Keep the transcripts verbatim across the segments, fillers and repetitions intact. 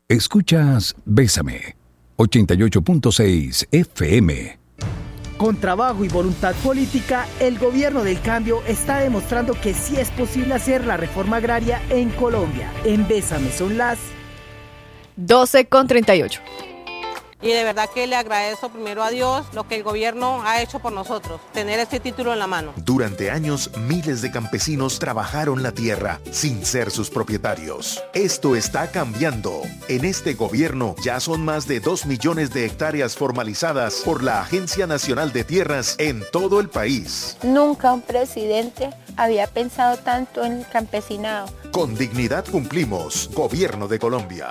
Escuchas Bésame, ochenta y ocho punto seis F M. Con trabajo y voluntad política, el gobierno del cambio está demostrando que sí es posible hacer la reforma agraria en Colombia. En Bésame son las doce con treinta y ocho. Y de verdad que le agradezco primero a Dios lo que el gobierno ha hecho por nosotros, tener este título en la mano. Durante años, miles de campesinos trabajaron la tierra sin ser sus propietarios. Esto está cambiando. En este gobierno ya son más de dos millones de hectáreas formalizadas por la Agencia Nacional de Tierras en todo el país. Nunca un presidente había pensado tanto en el campesinado. Con dignidad cumplimos. Gobierno de Colombia.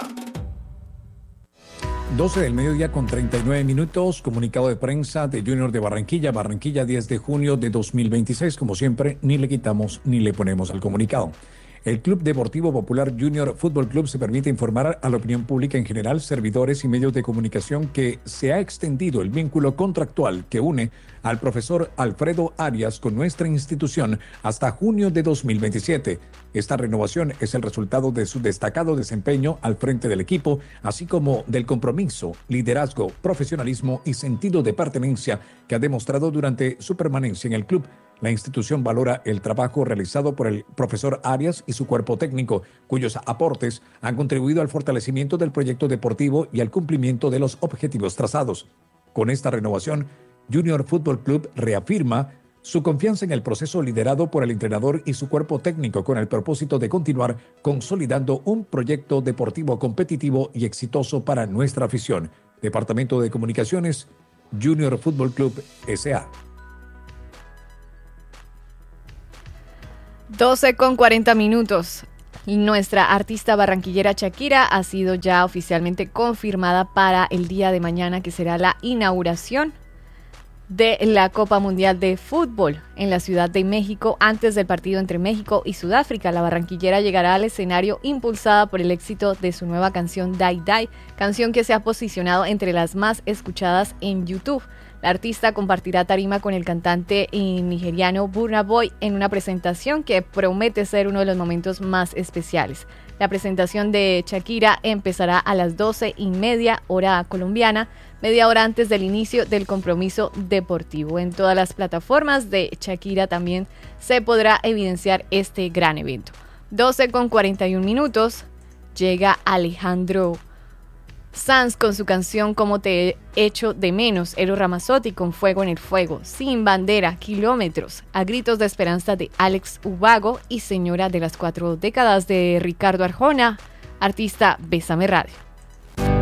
doce del mediodía con treinta y nueve minutos, comunicado de prensa de Junior de Barranquilla, Barranquilla diez de junio de dos mil veintiséis, como siempre, ni le quitamos ni le ponemos al comunicado. El Club Deportivo Popular Junior Fútbol Club se permite informar a la opinión pública en general, servidores y medios de comunicación que se ha extendido el vínculo contractual que une al profesor Alfredo Arias con nuestra institución hasta junio de dos mil veintisiete. Esta renovación es el resultado de su destacado desempeño al frente del equipo, así como del compromiso, liderazgo, profesionalismo y sentido de pertenencia que ha demostrado durante su permanencia en el club. La institución valora el trabajo realizado por el profesor Arias y su cuerpo técnico, cuyos aportes han contribuido al fortalecimiento del proyecto deportivo y al cumplimiento de los objetivos trazados. Con esta renovación, Junior Fútbol Club reafirma su confianza en el proceso liderado por el entrenador y su cuerpo técnico con el propósito de continuar consolidando un proyecto deportivo competitivo y exitoso para nuestra afición. Departamento de Comunicaciones, Junior Fútbol Club S A doce con cuarenta minutos. Nuestra artista barranquillera Shakira ha sido ya oficialmente confirmada para el día de mañana, que será la inauguración de la Copa Mundial de Fútbol en la Ciudad de México. Antes del partido entre México y Sudáfrica, la barranquillera llegará al escenario impulsada por el éxito de su nueva canción Die Die, canción que se ha posicionado entre las más escuchadas en YouTube. La artista compartirá tarima con el cantante nigeriano Burna Boy en una presentación que promete ser uno de los momentos más especiales. La presentación de Shakira empezará a las doce y media hora colombiana, media hora antes del inicio del compromiso deportivo. En todas las plataformas de Shakira también se podrá evidenciar este gran evento. doce con cuarenta y un minutos, llega Alejandro Sanz con su canción Como te echo de menos, Eros Ramazzotti con Fuego en el Fuego, Sin Bandera, Kilómetros, A Gritos de Esperanza de Alex Ubago y Señora de las Cuatro Décadas de Ricardo Arjona, artista Bésame Radio.